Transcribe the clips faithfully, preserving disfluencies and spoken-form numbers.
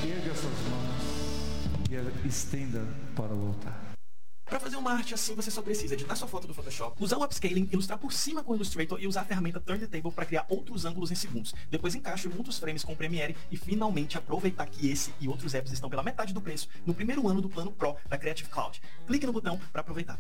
Erga suas mãos e estenda para o altar. Para fazer uma arte assim, você só precisa editar sua foto do Photoshop, usar o upscaling, ilustrar por cima com o Illustrator e usar a ferramenta Turn the Table para criar outros ângulos em segundos. Depois encaixe muitos frames com o Premiere e finalmente aproveitar que esse e outros apps estão pela metade do preço no primeiro ano do plano Pro da Creative Cloud. Clique no botão para aproveitar.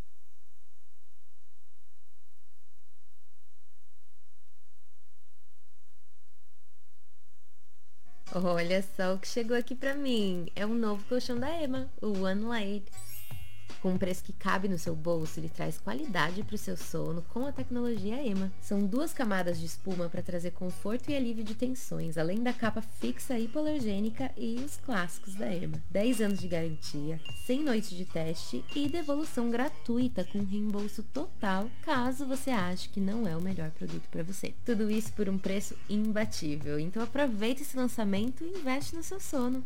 Olha só o que chegou aqui pra mim. É um novo colchão da Ema, o One Light. Com um preço que cabe no seu bolso, ele traz qualidade para o seu sono com a tecnologia Ema. São duas camadas de espuma para trazer conforto e alívio de tensões, além da capa fixa hipoalergênica e os clássicos da Ema. dez anos de garantia, cem noites de teste e devolução gratuita com reembolso total, caso você ache que não é o melhor produto para você. Tudo isso por um preço imbatível. Então aproveita esse lançamento e investe no seu sono.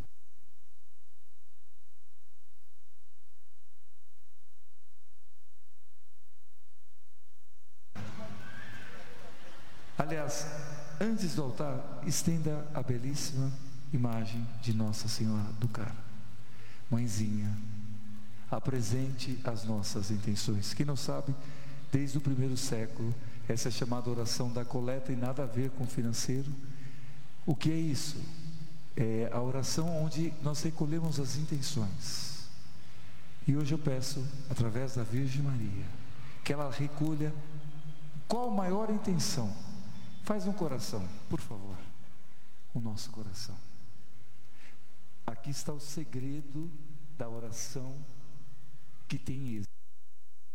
Aliás, antes do altar, estenda a belíssima imagem de Nossa Senhora do Carmo. Mãezinha, apresente as nossas intenções. Quem não sabe, desde o primeiro século, essa é chamada oração da coleta e nada a ver com o financeiro. O que é isso? É a oração onde nós recolhemos as intenções. E hoje eu peço, através da Virgem Maria, que ela recolha qual a maior intenção. Faz um coração, por favor, o nosso coração. Aqui está o segredo da oração que tem êxito.